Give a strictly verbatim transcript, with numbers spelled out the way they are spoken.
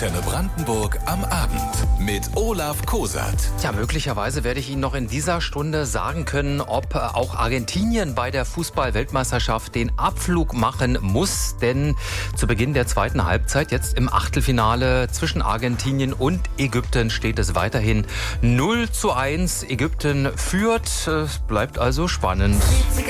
Antenne Brandenburg am Abend mit Olaf Kosert. Ja, möglicherweise werde ich Ihnen noch in dieser Stunde sagen können, ob auch Argentinien bei der Fußball-Weltmeisterschaft den Abflug machen muss. Denn zu Beginn der zweiten Halbzeit, jetzt im Achtelfinale zwischen Argentinien und Ägypten, steht es weiterhin null zu eins. Ägypten führt, es bleibt also spannend.